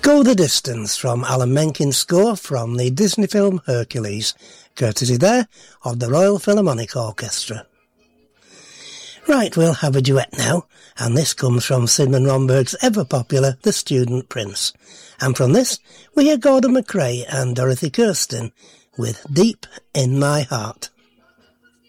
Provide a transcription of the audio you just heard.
Go the Distance from Alan Menken's score from the Disney film Hercules, courtesy there of the Royal Philharmonic Orchestra. Right, we'll have a duet now, and this comes from Sigmund Romberg's ever-popular The Student Prince. And from this, we hear Gordon MacRae and Dorothy Kirsten with Deep in My Heart.